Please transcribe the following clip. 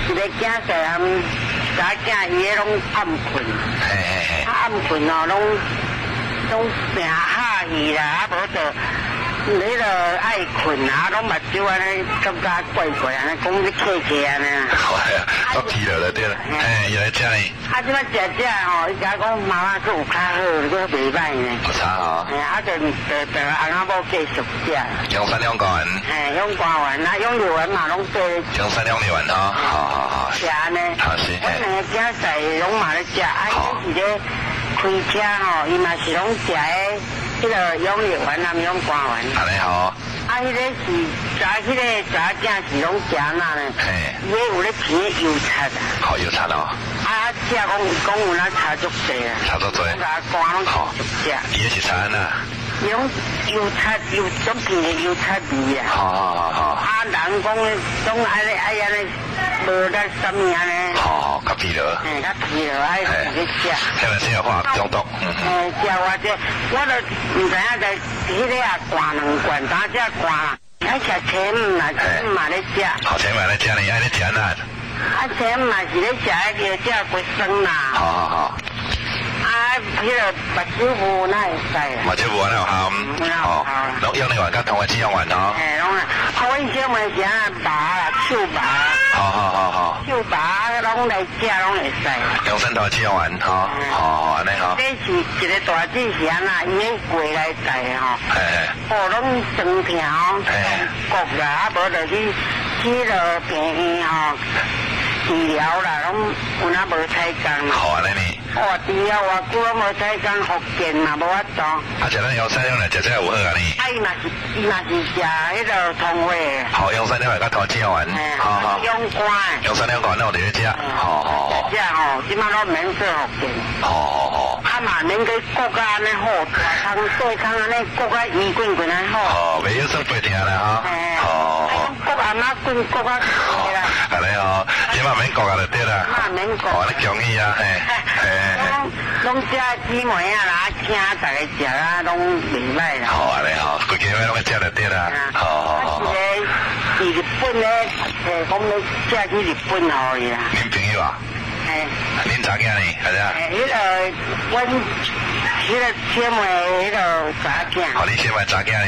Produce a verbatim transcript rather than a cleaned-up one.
一个囝婿啊，查囝伊个拢暗困， 嘿嘿嘿， 啊暗困哦，拢拢成下戏啦，啊无就。你个爱困啊，拢目睭安尼感觉怪怪安尼，讲你客客安尼啊。 好呀，都疲劳了对了，嘿，又来吃呢。 啊，即摆食食吼，伊甲讲妈妈佫有较好，佫袂歹呢。 有差吼。 嘿，啊，就就就翁仔某继续食。 用三两丸。 嘿，用瓜丸啊，用六丸嘛，拢做。 用三两六丸哈，好好好。 食安尼。 好是。 我两个囝婿拢嘛咧食，啊，伊是咧开车吼，伊嘛是拢食诶。迄个用六丸啊，用瓜丸。 安尼好。 啊，迄个是查，迄个查囝是拢食哪呢？ 嘿。 伊个有咧片油擦啊。 好油擦哦。 啊，食讲讲有哪差足济啊。 差足济。 我甲肝拢好食。 伊个是擦安呐。 伊拢油擦油种片的油擦味啊。 好好好好。 啊，人讲总爱咧爱安尼，无得什么安尼。 好好，较疲劳。 嘿，较疲劳，爱去食。 迄个消化中毒。嗯嗯。 嘿，食我这，我都唔知影在迄个啊灌两罐，当只灌啦。爱食青姆啦，青姆嘛咧食。 好，青姆咧食呢，爱咧食哪？ 啊，青姆嘛是咧食迄个食骨酸啦。 好好好。 啊，迄个目睭糊那会使。 目睭糊那有效。哦。拢用你话甲同个止痒丸哦。 嘿，拢啊，啊，我以前嘛是啊拔啦，手拔。 好好好好。 手拔拢来食，拢会使。 用三头止痒丸，吼，好好安尼吼。 这是一个大志是安那，伊迄过来带吼。 嘿嘿。 哦，拢酸痛哦。 嘿。 国啦，啊无就去去了病院吼治疗啦，拢有哪无采工。 好安尼呢。 哦，治疗偌久拢无采工，福建嘛无法度。 啊，食咱用三两来食，这有好啊呢。 啊，伊嘛是伊嘛是食迄个通话。 好，用三两来甲头止痒丸。好好。 用肝。 用三两罐，那我直接食。好好好。 食吼，即摆拢免做福建。 好好好。 啊嘛免去国家安尼好，大康对康安尼国家医馆馆安好。 哦，袂要算八天啦哈。好好。 国阿妈馆国家对啦。 安尼哦，即嘛免国啊就对啦。 嘛免国。 好，你恭喜啊，嘿。嘿。 拢拢食姊妹啊啦，请大家食啊，拢袂歹啦。 好安尼吼，规家伙拢食就对啦。好好好。 一个伫日本咧，诶，讲咧寄去日本互伊啦。 恁朋友啊？ 嘿。 恁查囝呢？系啊？ 诶，迄个阮，迄个姊妹，迄个查囝。 好，你先买查囝。